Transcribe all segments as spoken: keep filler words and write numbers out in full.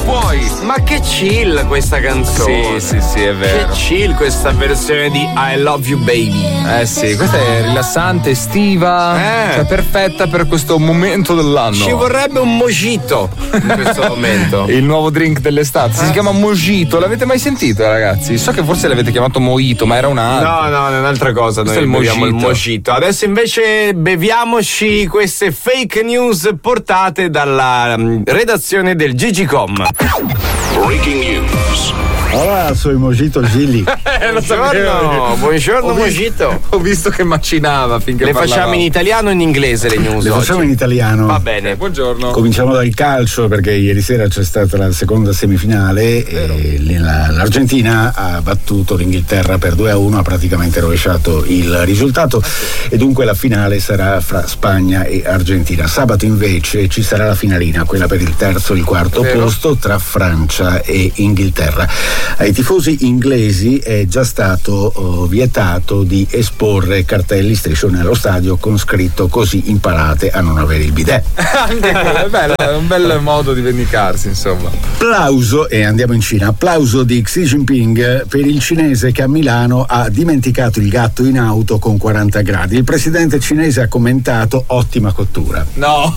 puoi. Ma che chill questa canzone. Sì, sì, sì, è vero. Che chill questa versione di I Love You Baby. Eh sì, questa è rilassante, estiva, Eh. cioè perfetta per questo momento dell'anno. Ci vorrebbe un mojito in questo momento. Il nuovo drink dell'estate si chiama Mojito, l'avete mai sentito ragazzi? So che forse l'avete chiamato Mojito, ma era un altro. No, no, è un'altra cosa. Questo Noi è il beviamo il mojito. mojito. Adesso invece beviamoci queste fake news portate dalla mm, redazione del Gigicom. Breaking news. Hola, soy Mojito Gilli. Eh, lo Buongiorno, buongiorno Ho vi- mojito. Ho visto che macinava finché Le parlava. facciamo in italiano o in inglese le news Le oggi? facciamo in italiano. Va bene. Buongiorno. Cominciamo dal calcio perché ieri sera c'è stata la seconda semifinale e la- l'Argentina ha battuto l'Inghilterra per due a uno, ha praticamente rovesciato il risultato e dunque la finale sarà fra Spagna e Argentina. Sabato invece ci sarà la finalina, quella per il terzo e il quarto Vero. posto tra Francia e Inghilterra. Ai tifosi inglesi è già stato oh, vietato di esporre cartelli, striscioni allo stadio con scritto "così imparate a non avere il bidet". Anche quello è bello, è un bel modo di vendicarsi, insomma. Applauso, e andiamo in Cina, applauso di Xi Jinping per il cinese che a Milano ha dimenticato il gatto in auto con quaranta gradi. Il presidente cinese ha commentato: ottima cottura. No,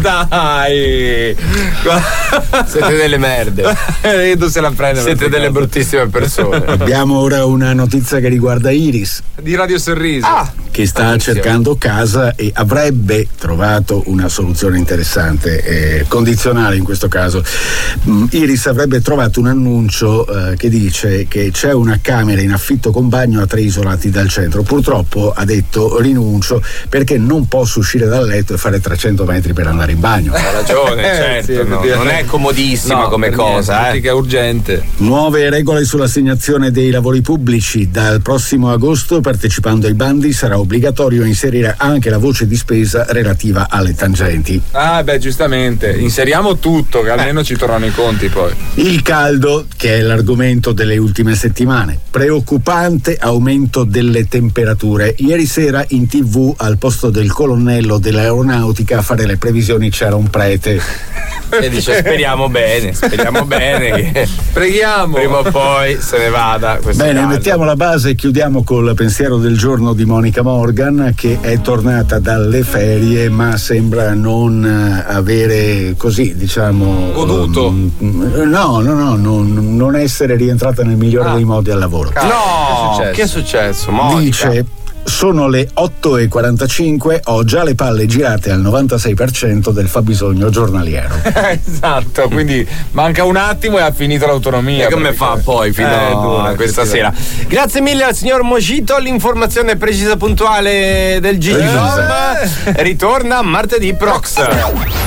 dai! Siete delle merde. Edo se la prende. Siete delle bruttissime persone. Abbiamo ora una notizia che riguarda Iris, Di Radio Sorriso. Ah, che sta attenzione. cercando casa e avrebbe trovato una soluzione interessante, eh, condizionale in questo caso. Mm, Iris avrebbe trovato un annuncio eh, che dice che c'è una camera in affitto con bagno a tre isolati dal centro. Purtroppo, ha detto, rinuncio perché non posso uscire dal letto e fare trecento metri per andare in bagno. Ha ragione, Eh, certo. sì, no, effettivamente. non è comodissima No, come per cosa, niente, eh. che è urgente. Nuove regole sull'assegnazione dei lavori pubblici. Dal prossimo agosto, partecipando ai bandi, sarà obbligatorio inserire anche la voce di spesa relativa alle tangenti. Ah, beh, giustamente. Inseriamo tutto, che almeno ci tornano i conti poi. Il caldo, che è l'argomento delle ultime settimane. Preoccupante aumento delle temperature. Ieri sera in tivù, al posto del colonnello dell'aeronautica a fare le previsioni, c'era un prete. E dice speriamo bene, speriamo bene che Preghiamo. prima o poi se ne vada questo Bene, caldo. mettiamo la base e chiudiamo col pensiero del giorno di Monica Morgan, che è tornata dalle ferie ma sembra non eh, avere così, diciamo, Goduto. um, no, no, no, non, non essere rientrata nel migliore Ah. dei modi al lavoro. No, Che è successo? che è successo? Monica. Dice: sono le otto e quarantacinque, ho già le palle girate al novantasei per cento del fabbisogno giornaliero. Esatto, quindi manca un attimo e ha finito l'autonomia. E come perché- fa poi fino Eh, a dura, questa sera? effettivamente. Grazie mille al signor Mojito, l'informazione precisa e puntuale del Gigicom Precisa. ritorna martedì prox.